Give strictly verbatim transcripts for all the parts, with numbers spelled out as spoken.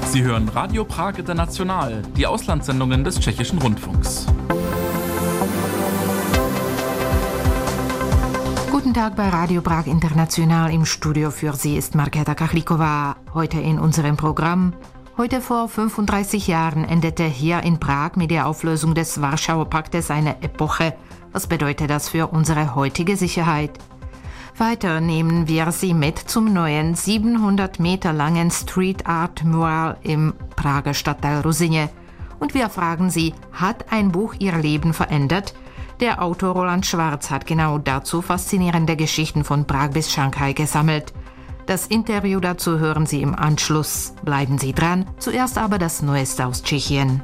Sie hören Radio Prag International, die Auslandssendungen des Tschechischen Rundfunks. Guten Tag bei Radio Prag International. Im Studio für Sie ist Markéta Kachlíková. Heute in unserem Programm. Heute vor fünfunddreißig Jahren endete hier in Prag mit der Auflösung des Warschauer Paktes eine Epoche. Was bedeutet das für unsere heutige Sicherheit? Weiter nehmen wir Sie mit zum neuen siebenhundert Meter langen Street Art Mural im Prager Stadtteil Ruzyně. Und wir fragen Sie, hat ein Buch Ihr Leben verändert? Der Autor Roland Schwarz hat genau dazu faszinierende Geschichten von Prag bis Shanghai gesammelt. Das Interview dazu hören Sie im Anschluss. Bleiben Sie dran, zuerst aber das Neueste aus Tschechien.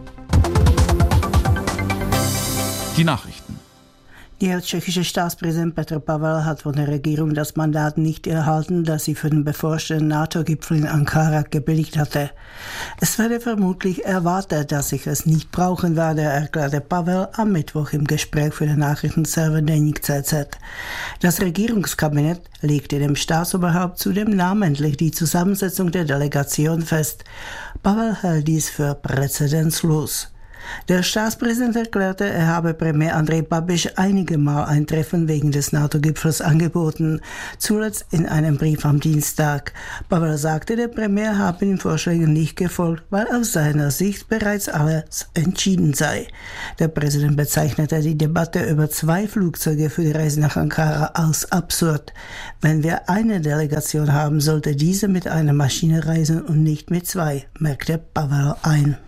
Die Nachrichten. Der tschechische Staatspräsident Petr Pavel hat von der Regierung das Mandat nicht erhalten, das sie für den bevorstehenden NATO-Gipfel in Ankara gebilligt hatte. Es werde vermutlich erwartet, dass ich es nicht brauchen werde, erklärte Pavel am Mittwoch im Gespräch für den Nachrichtenserver Deník C Z. Das Regierungskabinett legte dem Staatsoberhaupt zudem namentlich die Zusammensetzung der Delegation fest. Pavel hält dies für präzedenzlos. Der Staatspräsident erklärte, er habe Premier Andrej Babiš einige Mal ein Treffen wegen des NATO-Gipfels angeboten, zuletzt in einem Brief am Dienstag. Pavel sagte, der Premier habe den Vorschlägen nicht gefolgt, weil aus seiner Sicht bereits alles entschieden sei. Der Präsident bezeichnete die Debatte über zwei Flugzeuge für die Reise nach Ankara als absurd. Wenn wir eine Delegation haben, sollte diese mit einer Maschine reisen und nicht mit zwei, merkte Pavel ein.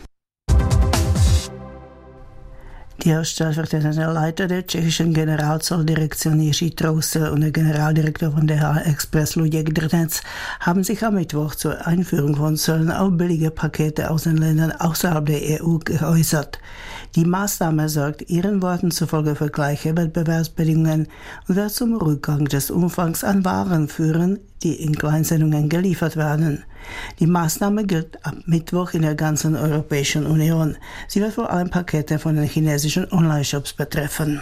Der stellvertretende Leiter der tschechischen Generalzolldirektion Jiří Troussel und der Generaldirektor von D H Express Luděk Drnec haben sich am Mittwoch zur Einführung von Zöllen auf billige Pakete aus den Ländern außerhalb der E U geäußert. Die Maßnahme sorgt ihren Worten zufolge für gleiche Wettbewerbsbedingungen und wird zum Rückgang des Umfangs an Waren führen, die in Kleinsendungen geliefert werden. Die Maßnahme gilt ab Mittwoch in der ganzen Europäischen Union. Sie wird vor allem Pakete von den chinesischen Online-Shops betreffen.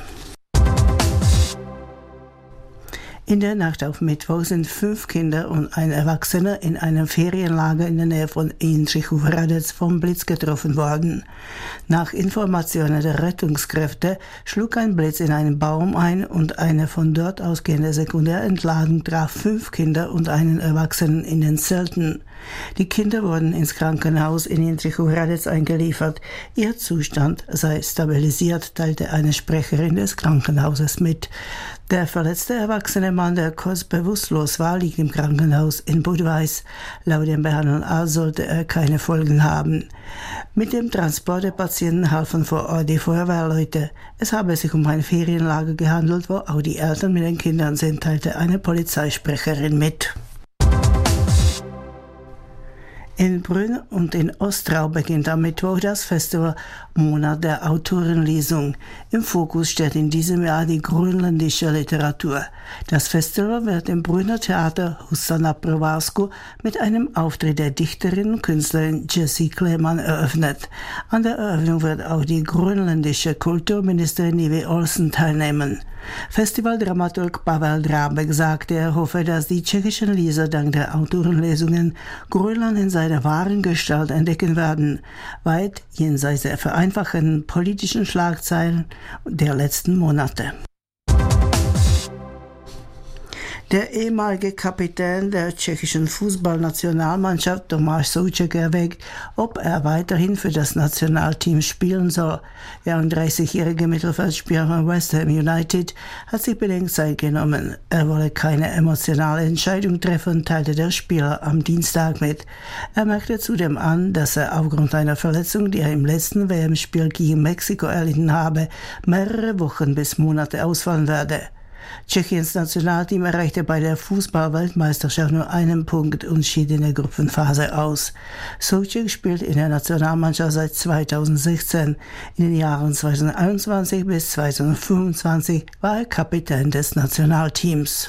In der Nacht auf Mittwoch sind fünf Kinder und ein Erwachsener in einem Ferienlager in der Nähe von Jindřich Hradec vom Blitz getroffen worden. Nach Informationen der Rettungskräfte schlug ein Blitz in einen Baum ein und eine von dort ausgehende Sekundärentladung traf fünf Kinder und einen Erwachsenen in den Zelten. Die Kinder wurden ins Krankenhaus in Jindřich Hradec eingeliefert. Ihr Zustand sei stabilisiert, teilte eine Sprecherin des Krankenhauses mit. Der verletzte erwachsene Mann, der kurz bewusstlos war, liegt im Krankenhaus in Budweis. Laut dem behandelnden Arzt sollte er keine Folgen haben. Mit dem Transport der Patienten halfen vor Ort die Feuerwehrleute. Es habe sich um ein Ferienlager gehandelt, wo auch die Eltern mit den Kindern sind, teilte eine Polizeisprecherin mit. In Brünn und in Ostrau beginnt am Mittwoch das Festival Monat der Autorenlesung. Im Fokus steht in diesem Jahr die grönländische Literatur. Das Festival wird im Brünner Theater Husa na Provázku mit einem Auftritt der Dichterin und Künstlerin Jessie Kleeman eröffnet. An der Eröffnung wird auch die grönländische Kulturministerin Nivi Olsen teilnehmen. Festivaldramaturg Pavel Drábek sagte, er hoffe, dass die tschechischen Leser dank der Autorenlesungen Grönland in seiner wahren Gestalt entdecken werden, weit jenseits der vereinfachenden politischen Schlagzeilen der letzten Monate. Der ehemalige Kapitän der tschechischen Fußballnationalmannschaft Tomáš Souček erwägt, ob er weiterhin für das Nationalteam spielen soll. Der einunddreißigjährige Mittelfeldspieler von West Ham United hat sich Bedenkzeit genommen. Er wolle keine emotionale Entscheidung treffen, teilte der Spieler am Dienstag mit. Er merkte zudem an, dass er aufgrund einer Verletzung, die er im letzten W M-Spiel gegen Mexiko erlitten habe, mehrere Wochen bis Monate ausfallen werde. Tschechiens Nationalteam erreichte bei der Fußball-Weltmeisterschaft nur einen Punkt und schied in der Gruppenphase aus. Souček spielt in der Nationalmannschaft seit zweitausendsechzehn. In den Jahren zweitausendeinundzwanzig bis zweitausendfünfundzwanzig war er Kapitän des Nationalteams.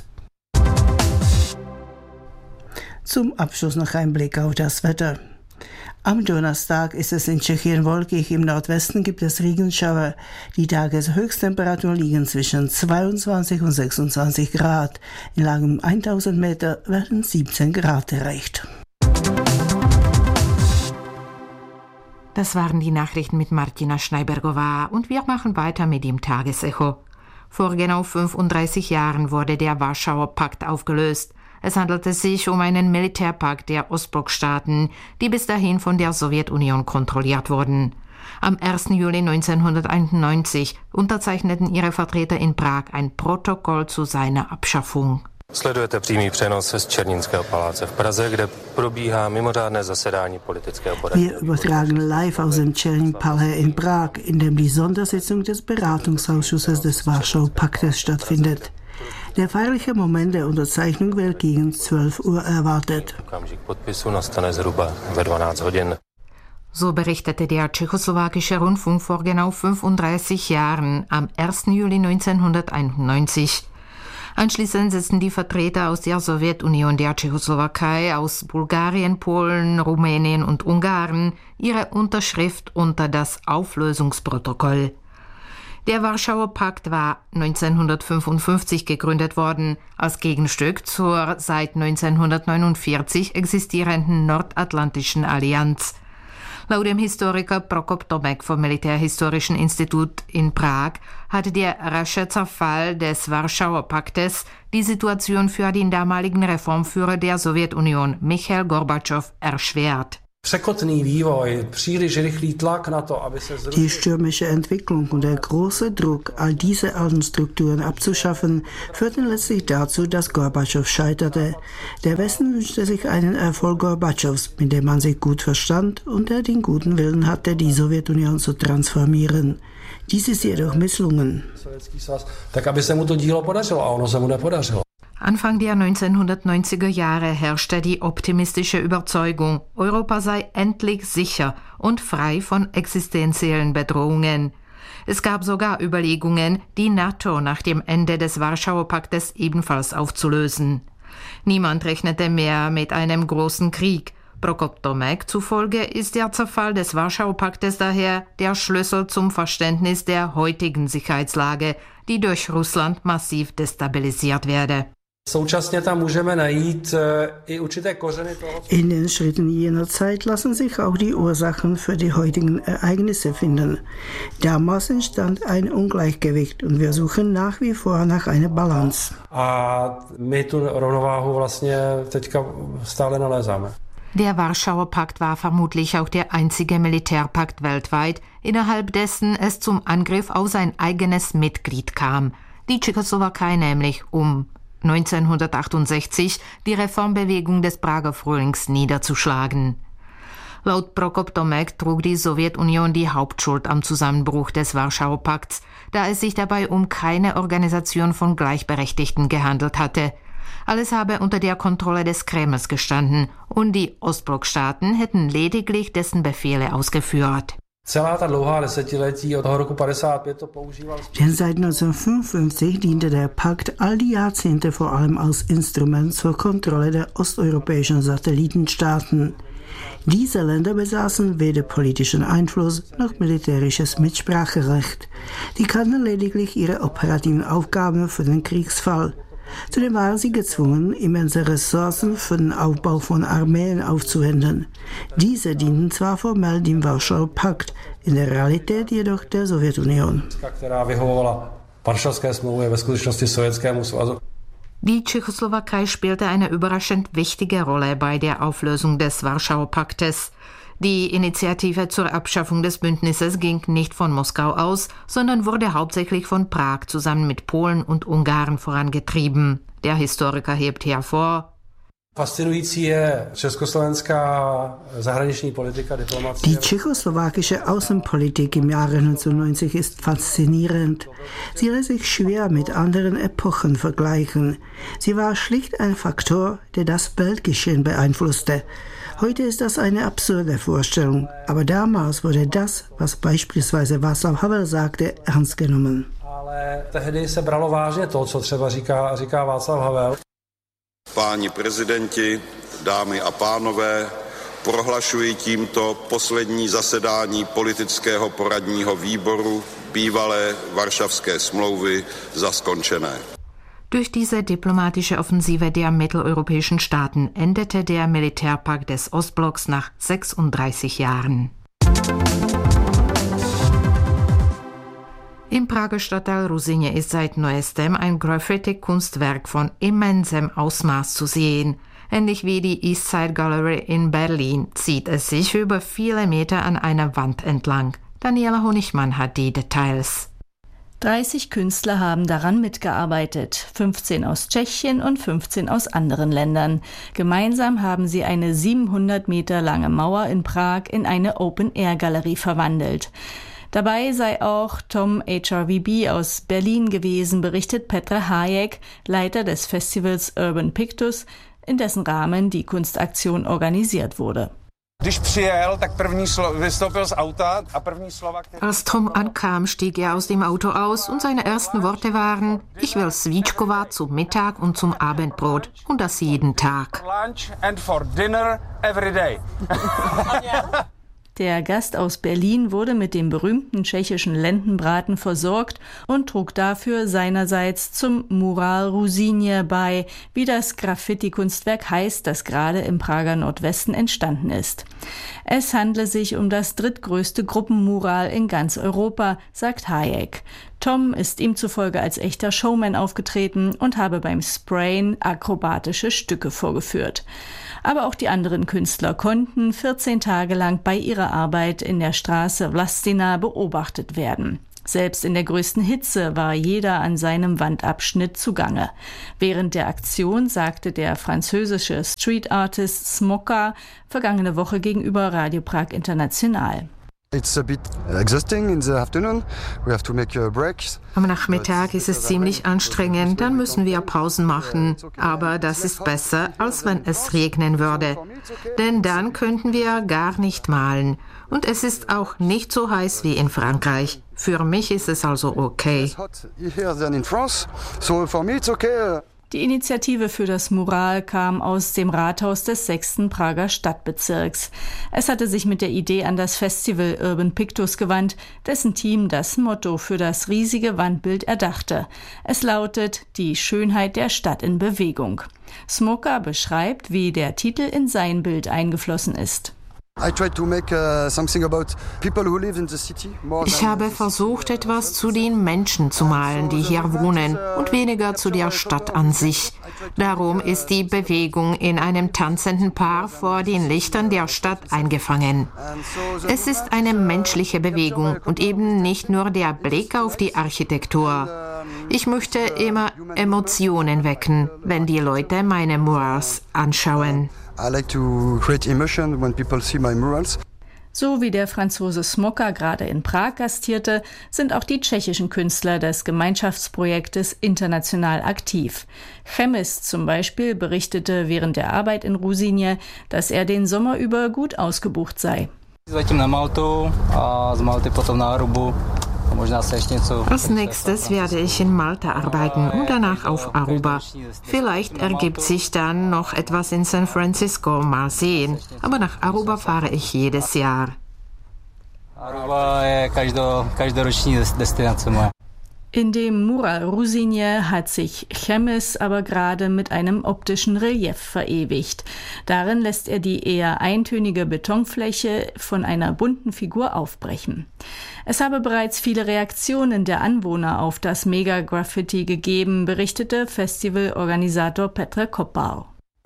Zum Abschluss noch ein Blick auf das Wetter. Am Donnerstag ist es in Tschechien wolkig, im Nordwesten gibt es Regenschauer. Die Tageshöchsttemperaturen liegen zwischen zweiundzwanzig und sechsundzwanzig Grad. In Lagen um tausend Meter werden siebzehn Grad erreicht. Das waren die Nachrichten mit Martina Schneibergová und wir machen weiter mit dem Tagesecho. Vor genau fünfunddreißig Jahren wurde der Warschauer Pakt aufgelöst. Es handelte sich um einen Militärpakt der Ostblockstaaten, die bis dahin von der Sowjetunion kontrolliert wurden. Am ersten Juli neunzehnhunderteinundneunzig unterzeichneten ihre Vertreter in Prag ein Protokoll zu seiner Abschaffung. Sledujete přímý přenos z Černínského paláce v Praze, kde probíhá mimořádné zasedání politického poradního. Wir übertragen live aus dem Czernin-Palais in Prag, in dem die Sondersitzung des Beratungsausschusses des Warschauer Paktes stattfindet. Der feierliche Moment der Unterzeichnung wird gegen zwölf Uhr erwartet. Okamžik podpisu nastane zhruba ve dvanáct hodin. So berichtete der tschechoslowakische Rundfunk vor genau fünfunddreißig Jahren am ersten Juli neunzehnhunderteinundneunzig. Anschließend setzten die Vertreter aus der Sowjetunion, der Tschechoslowakei, aus Bulgarien, Polen, Rumänien und Ungarn ihre Unterschrift unter das Auflösungsprotokoll. Der Warschauer Pakt war neunzehnhundertfünfundfünfzig gegründet worden, als Gegenstück zur seit neunzehnhundertneunundvierzig existierenden Nordatlantischen Allianz. Laut dem Historiker Prokop Tomek vom Militärhistorischen Institut in Prag hatte der rasche Zerfall des Warschauer Paktes die Situation für den damaligen Reformführer der Sowjetunion, Michail Gorbatschow, erschwert. Die stürmische Entwicklung und der große Druck, all diese alten Strukturen abzuschaffen, führten letztlich dazu, dass Gorbatschow scheiterte. Der Westen wünschte sich einen Erfolg Gorbatschows, mit dem man sich gut verstand und der den guten Willen hatte, die Sowjetunion zu transformieren. Dies ist jedoch misslungen. Anfang der neunzehnhundertneunziger Jahre herrschte die optimistische Überzeugung, Europa sei endlich sicher und frei von existenziellen Bedrohungen. Es gab sogar Überlegungen, die NATO nach dem Ende des Warschauer Paktes ebenfalls aufzulösen. Niemand rechnete mehr mit einem großen Krieg. Prokop Tomek zufolge ist der Zerfall des Warschauer Paktes daher der Schlüssel zum Verständnis der heutigen Sicherheitslage, die durch Russland massiv destabilisiert werde. In den Schritten jener Zeit lassen sich auch die Ursachen für die heutigen Ereignisse finden. Damals entstand ein Ungleichgewicht und wir suchen nach wie vor nach einer Balance. Der Warschauer Pakt war vermutlich auch der einzige Militärpakt weltweit, innerhalb dessen es zum Angriff auf sein eigenes Mitglied kam, die Tschechoslowakei nämlich, um neunzehnhundertachtundsechzig die Reformbewegung des Prager Frühlings niederzuschlagen. Laut Prokop Tomek trug die Sowjetunion die Hauptschuld am Zusammenbruch des Warschauer Pakts, da es sich dabei um keine Organisation von Gleichberechtigten gehandelt hatte. Alles habe unter der Kontrolle des Kremls gestanden und die Ostblockstaaten hätten lediglich dessen Befehle ausgeführt. Denn seit neunzehnhundertfünfundfünfzig diente der Pakt all die Jahrzehnte vor allem als Instrument zur Kontrolle der osteuropäischen Satellitenstaaten. Diese Länder besaßen weder politischen Einfluss noch militärisches Mitspracherecht. Die kannten lediglich ihre operativen Aufgaben für den Kriegsfall. Zudem waren sie gezwungen, immense Ressourcen für den Aufbau von Armeen aufzuwenden. Diese dienten zwar formell dem Warschauer Pakt, in der Realität jedoch der Sowjetunion. Die Tschechoslowakei spielte eine überraschend wichtige Rolle bei der Auflösung des Warschauer Paktes. Die Initiative zur Abschaffung des Bündnisses ging nicht von Moskau aus, sondern wurde hauptsächlich von Prag zusammen mit Polen und Ungarn vorangetrieben. Der Historiker hebt hervor: Die tschechoslowakische Außenpolitik im Jahre neunzehnhundertneunzig ist faszinierend. Sie lässt sich schwer mit anderen Epochen vergleichen. Sie war schlicht ein Faktor, der das Weltgeschehen beeinflusste. Heute ist das eine absurde Vorstellung, aber damals wurde das, was beispielsweise Václav Havel sagte, ernst genommen. Páni prezidenti, dámy a pánové, prohlašuji tímto poslední zasedání politického poradního výboru bývalé Varšavské smlouvy za skončené. Durch diese diplomatische Offensive der mitteleuropäischen Staaten endete der Militärpakt des Ostblocks nach sechsunddreißig Jahren. Im Prager Stadtteil Ruzyně ist seit neuestem ein Graffiti-Kunstwerk von immensem Ausmaß zu sehen. Ähnlich wie die East Side Gallery in Berlin zieht es sich über viele Meter an einer Wand entlang. Daniela Honigmann hat die Details. dreißig Künstler haben daran mitgearbeitet, fünfzehn aus Tschechien und fünfzehn aus anderen Ländern. Gemeinsam haben sie eine siebenhundert Meter lange Mauer in Prag in eine Open-Air-Galerie verwandelt. Dabei sei auch Tom H R V B aus Berlin gewesen, berichtet Petr Hájek, Leiter des Festivals Urban Pictus, in dessen Rahmen die Kunstaktion organisiert wurde. Als Tom ankam, stieg er aus dem Auto aus und seine ersten Worte waren: Ich will Svíčková zum Mittag und zum Abendbrot und das jeden Tag. Der Gast aus Berlin wurde mit dem berühmten tschechischen Lendenbraten versorgt und trug dafür seinerseits zum Mural Ruzyně bei, wie das Graffiti-Kunstwerk heißt, das gerade im Prager Nordwesten entstanden ist. Es handle sich um das drittgrößte Gruppenmural in ganz Europa, sagt Hájek. Tom ist ihm zufolge als echter Showman aufgetreten und habe beim Sprayen akrobatische Stücke vorgeführt. Aber auch die anderen Künstler konnten vierzehn Tage lang bei ihrer Arbeit in der Straße Vlastina beobachtet werden. Selbst in der größten Hitze war jeder an seinem Wandabschnitt zugange. Während der Aktion sagte der französische Street Artist Smoka vergangene Woche gegenüber Radio Prag International: It's a bit exhausting in the afternoon. We have to make breaks. Am Nachmittag ist es ziemlich anstrengend, dann müssen wir Pausen machen. Aber das ist besser, als wenn es regnen würde. Denn dann könnten wir gar nicht malen. Und es ist auch nicht so heiß wie in Frankreich. Für mich ist es also okay. Die Initiative für das Mural kam aus dem Rathaus des sechsten Prager Stadtbezirks. Es hatte sich mit der Idee an das Festival Urban Pictus gewandt, dessen Team das Motto für das riesige Wandbild erdachte. Es lautet: Die Schönheit der Stadt in Bewegung. Smoka beschreibt, wie der Titel in sein Bild eingeflossen ist. Ich habe versucht, etwas zu den Menschen zu malen, die hier wohnen, und weniger zu der Stadt an sich. Darum ist die Bewegung in einem tanzenden Paar vor den Lichtern der Stadt eingefangen. Es ist eine menschliche Bewegung und eben nicht nur der Blick auf die Architektur. Ich möchte immer Emotionen wecken, wenn die Leute meine Murals anschauen. I like to create emotion when people see my murals. So wie der Franzose Smoka gerade in Prag gastierte, sind auch die tschechischen Künstler des Gemeinschaftsprojektes international aktiv. Chemis zum Beispiel berichtete während der Arbeit in Ruzyně, dass er den Sommer über gut ausgebucht sei. Als nächstes werde ich in Malta arbeiten und danach auf Aruba. Vielleicht ergibt sich dann noch etwas in San Francisco, mal sehen. Aber nach Aruba fahre ich jedes Jahr. In dem Mural Ruzyně hat sich Chemis aber gerade mit einem optischen Relief verewigt. Darin lässt er die eher eintönige Betonfläche von einer bunten Figur aufbrechen. Es habe bereits viele Reaktionen der Anwohner auf das Mega-Graffiti gegeben, berichtete Festivalorganisator Petr Kopal.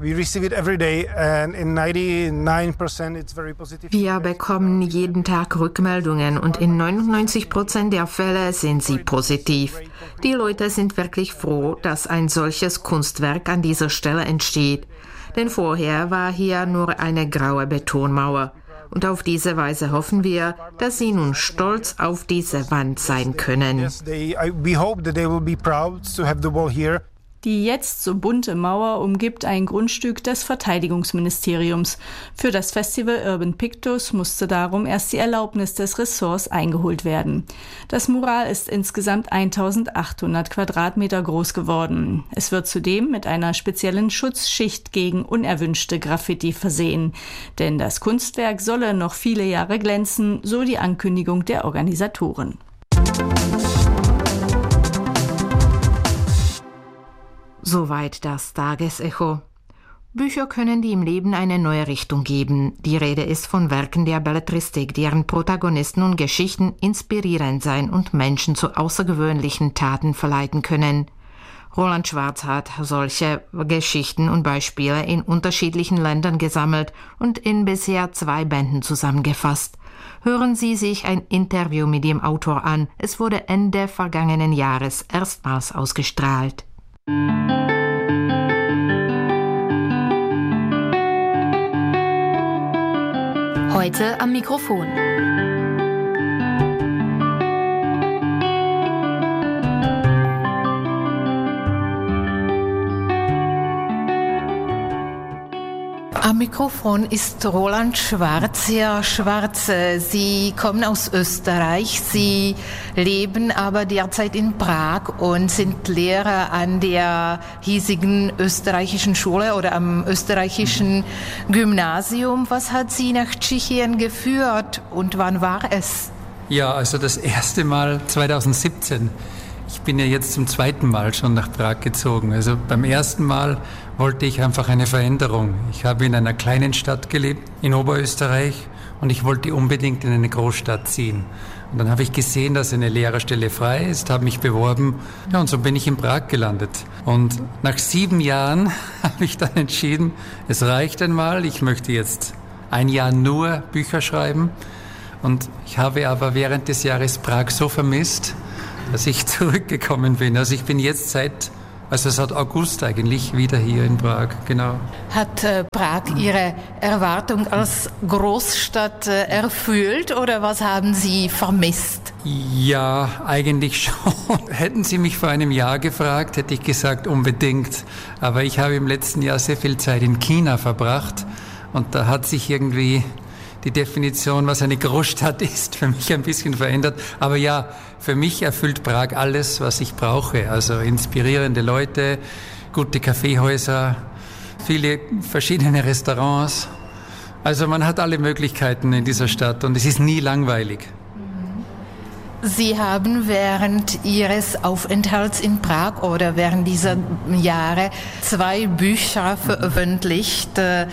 Wir bekommen jeden Tag Rückmeldungen und in neunundneunzig Prozent der Fälle sind sie positiv. Die Leute sind wirklich froh, dass ein solches Kunstwerk an dieser Stelle entsteht. Denn vorher war hier nur eine graue Betonmauer. Und auf diese Weise hoffen wir, dass sie nun stolz auf diese Wand sein können. Die jetzt so bunte Mauer umgibt ein Grundstück des Verteidigungsministeriums. Für das Festival Urban Pictus musste darum erst die Erlaubnis des Ressorts eingeholt werden. Das Mural ist insgesamt eintausendachthundert Quadratmeter groß geworden. Es wird zudem mit einer speziellen Schutzschicht gegen unerwünschte Graffiti versehen. Denn das Kunstwerk solle noch viele Jahre glänzen, so die Ankündigung der Organisatoren. Soweit das Tagesecho. Bücher können die im Leben eine neue Richtung geben. Die Rede ist von Werken der Belletristik, deren Protagonisten und Geschichten inspirierend sein und Menschen zu außergewöhnlichen Taten verleiten können. Roland Schwarz hat solche Geschichten und Beispiele in unterschiedlichen Ländern gesammelt und in bisher zwei Bänden zusammengefasst. Hören Sie sich ein Interview mit dem Autor an. Es wurde Ende vergangenen Jahres erstmals ausgestrahlt. Heute am Mikrofon. Am Mikrofon ist Roland Schwarz. Herr Schwarz, Sie kommen aus Österreich, Sie leben aber derzeit in Prag und sind Lehrer an der hiesigen österreichischen Schule oder am österreichischen Gymnasium. Was hat Sie nach Tschechien geführt und wann war es? Ja, also das erste Mal zweitausendsiebzehn. Ich bin ja jetzt zum zweiten Mal schon nach Prag gezogen. Also beim ersten Mal wollte ich einfach eine Veränderung. Ich habe in einer kleinen Stadt gelebt, in Oberösterreich, und ich wollte unbedingt in eine Großstadt ziehen. Und dann habe ich gesehen, dass eine Lehrerstelle frei ist, habe mich beworben, ja, und so bin ich in Prag gelandet. Und nach sieben Jahren habe ich dann entschieden, es reicht einmal, ich möchte jetzt ein Jahr nur Bücher schreiben. Und ich habe aber während des Jahres Prag so vermisst, dass ich zurückgekommen bin. Also ich bin jetzt seit, also seit August eigentlich wieder hier in Prag, genau. Hat äh, Prag Ihre Erwartung als Großstadt äh, erfüllt oder was haben Sie vermisst? Ja, eigentlich schon. Hätten Sie mich vor einem Jahr gefragt, hätte ich gesagt unbedingt. Aber ich habe im letzten Jahr sehr viel Zeit in China verbracht und da hat sich irgendwie die Definition, was eine Großstadt ist, für mich ein bisschen verändert. Aber ja, für mich erfüllt Prag alles, was ich brauche. Also inspirierende Leute, gute Kaffeehäuser, viele verschiedene Restaurants. Also man hat alle Möglichkeiten in dieser Stadt und es ist nie langweilig. Sie haben während Ihres Aufenthalts in Prag oder während dieser Jahre zwei Bücher veröffentlicht.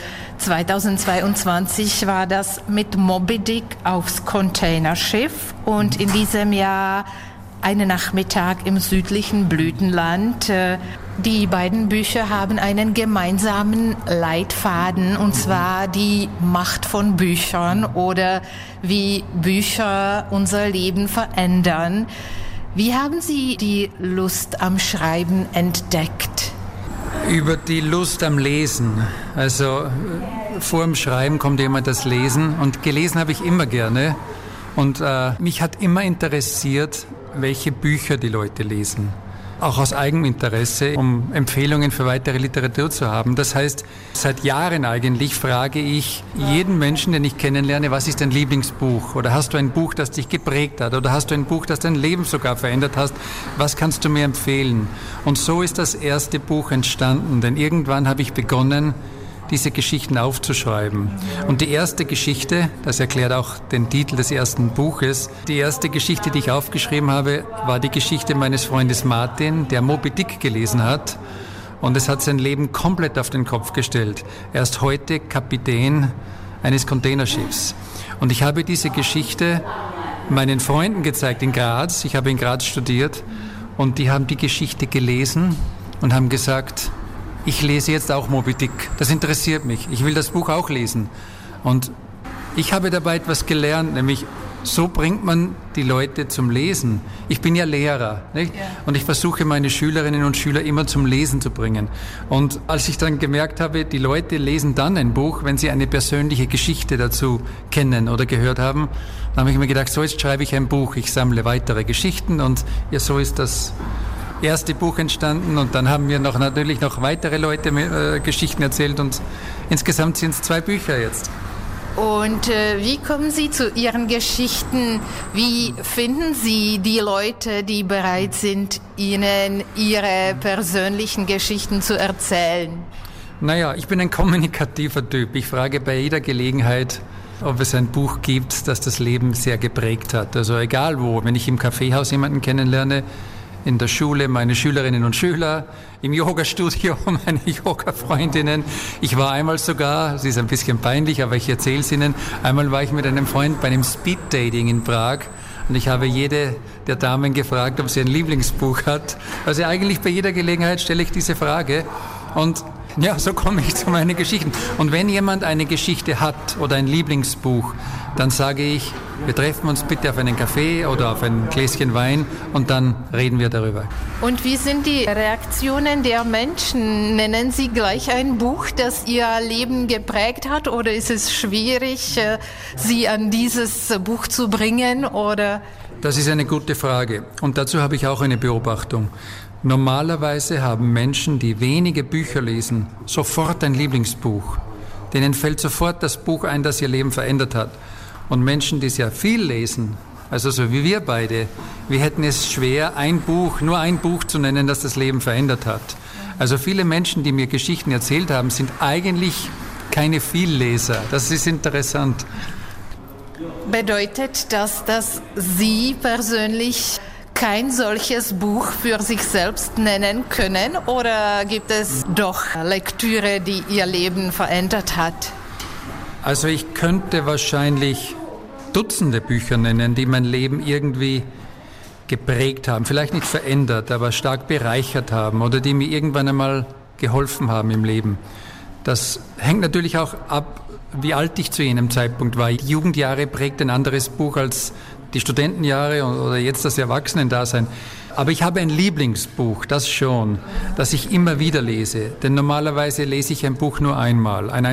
zweitausendzweiundzwanzig war das mit Moby Dick aufs Containerschiff und in diesem Jahr Einen Nachmittag im südlichen Blütenland. Die beiden Bücher haben einen gemeinsamen Leitfaden, und zwar die Macht von Büchern oder wie Bücher unser Leben verändern. Wie haben Sie die Lust am Schreiben entdeckt? Über die Lust am Lesen. Also vor dem Schreiben kommt immer das Lesen und gelesen habe ich immer gerne. Und äh, mich hat immer interessiert, welche Bücher die Leute lesen. Auch aus Eigeninteresse, um Empfehlungen für weitere Literatur zu haben. Das heißt, seit Jahren eigentlich frage ich jeden Menschen, den ich kennenlerne, was ist dein Lieblingsbuch? Oder hast du ein Buch, das dich geprägt hat? Oder hast du ein Buch, das dein Leben sogar verändert hat? Was kannst du mir empfehlen? Und so ist das erste Buch entstanden, denn irgendwann habe ich begonnen, diese Geschichten aufzuschreiben. Und die erste Geschichte, das erklärt auch den Titel des ersten Buches, die erste Geschichte, die ich aufgeschrieben habe, war die Geschichte meines Freundes Martin, der Moby Dick gelesen hat. Und es hat sein Leben komplett auf den Kopf gestellt. Er ist heute Kapitän eines Containerschiffs. Und ich habe diese Geschichte meinen Freunden gezeigt in Graz. Ich habe in Graz studiert. Und die haben die Geschichte gelesen und haben gesagt, ich lese jetzt auch Moby Dick. Das interessiert mich. Ich will das Buch auch lesen. Und ich habe dabei etwas gelernt, nämlich so bringt man die Leute zum Lesen. Ich bin ja Lehrer, nicht? Ja. Und ich versuche meine Schülerinnen und Schüler immer zum Lesen zu bringen. Und als ich dann gemerkt habe, die Leute lesen dann ein Buch, wenn sie eine persönliche Geschichte dazu kennen oder gehört haben, dann habe ich mir gedacht, so jetzt schreibe ich ein Buch. Ich sammle weitere Geschichten und ja, so ist das erste Buch entstanden und dann haben mir noch natürlich noch weitere Leute äh, Geschichten erzählt und insgesamt sind es zwei Bücher jetzt. Und äh, wie kommen Sie zu Ihren Geschichten? Wie finden Sie die Leute, die bereit sind, Ihnen ihre persönlichen Geschichten zu erzählen? Naja, ich bin ein kommunikativer Typ. Ich frage bei jeder Gelegenheit, ob es ein Buch gibt, das das Leben sehr geprägt hat. Also egal wo, wenn ich im Kaffeehaus jemanden kennenlerne, in der Schule meine Schülerinnen und Schüler, im Yoga-Studio meine Yoga-Freundinnen. Ich war einmal sogar, es ist ein bisschen peinlich, aber ich erzähle es Ihnen, einmal war ich mit einem Freund bei einem Speed-Dating in Prag und ich habe jede der Damen gefragt, ob sie ein Lieblingsbuch hat. Also eigentlich bei jeder Gelegenheit stelle ich diese Frage und ja, so komme ich zu meinen Geschichten. Und wenn jemand eine Geschichte hat oder ein Lieblingsbuch, dann sage ich, wir treffen uns bitte auf einen Kaffee oder auf ein Gläschen Wein und dann reden wir darüber. Und wie sind die Reaktionen der Menschen? Nennen Sie gleich ein Buch, das Ihr Leben geprägt hat, oder ist es schwierig, Sie an dieses Buch zu bringen? Oder? Das ist eine gute Frage und dazu habe ich auch eine Beobachtung. Normalerweise haben Menschen, die wenige Bücher lesen, sofort ein Lieblingsbuch. Denen fällt sofort das Buch ein, das ihr Leben verändert hat. Und Menschen, die sehr viel lesen, also so wie wir beide, wir hätten es schwer, ein Buch, nur ein Buch zu nennen, das das Leben verändert hat. Also viele Menschen, die mir Geschichten erzählt haben, sind eigentlich keine Vielleser. Das ist interessant. Bedeutet das, dass Sie persönlich kein solches Buch für sich selbst nennen können, oder gibt es doch Lektüre, die Ihr Leben verändert hat? Also ich könnte wahrscheinlich Dutzende Bücher nennen, die mein Leben irgendwie geprägt haben, vielleicht nicht verändert, aber stark bereichert haben oder die mir irgendwann einmal geholfen haben im Leben. Das hängt natürlich auch ab, wie alt ich zu jenem Zeitpunkt war. Die Jugendjahre prägt ein anderes Buch als die Studentenjahre oder jetzt das Erwachsenendasein. Aber ich habe ein Lieblingsbuch, das schon, das ich immer wieder lese. Denn normalerweise lese ich ein Buch nur einmal. Ein